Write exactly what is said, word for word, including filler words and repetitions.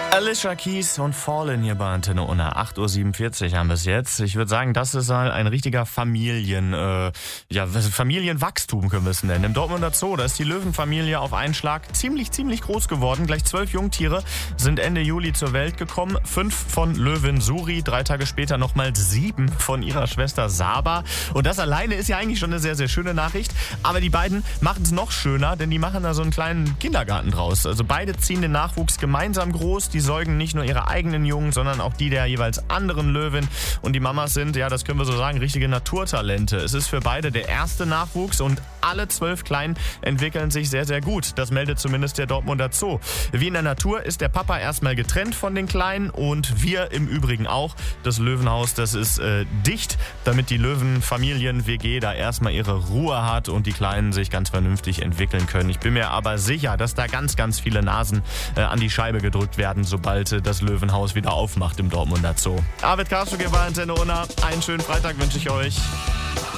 Alicia Keys und Fallen hier bei Antenne Unna. acht Uhr siebenundvierzig haben wir es jetzt. Ich würde sagen, das ist halt ein richtiger Familien, äh, ja, Familienwachstum können wir es nennen. Im Dortmunder Zoo, da ist die Löwenfamilie auf einen Schlag ziemlich, ziemlich groß geworden. Gleich zwölf Jungtiere sind Ende Juli zur Welt gekommen. Fünf von Löwin Suri, drei Tage später nochmal sieben von ihrer Schwester Saba. Und das alleine ist ja eigentlich schon eine sehr, sehr schöne Nachricht. Aber die beiden machen es noch schöner, denn die machen da so einen kleinen Kindergarten draus. Also beide ziehen den Nachwuchs gemeinsam groß. Die säugen nicht nur ihre eigenen Jungen, sondern auch die der jeweils anderen Löwen. Und die Mamas sind, ja, das können wir so sagen, richtige Naturtalente. Es ist für beide der erste Nachwuchs und alle zwölf Kleinen entwickeln sich sehr, sehr gut. Das meldet zumindest der Dortmunder Zoo. Wie in der Natur ist der Papa erstmal getrennt von den Kleinen und wir im Übrigen auch. Das Löwenhaus, das ist äh, dicht, damit die Löwenfamilien-W G da erstmal ihre Ruhe hat und die Kleinen sich ganz vernünftig entwickeln können. Ich bin mir aber sicher, dass da ganz, ganz viele Nasen äh, an die Scheibe gedrückt werden, sobald äh, das Löwenhaus wieder aufmacht im Dortmunder Zoo. Arvid Karstuck bei Antenne Unna. Einen schönen Freitag wünsche ich euch.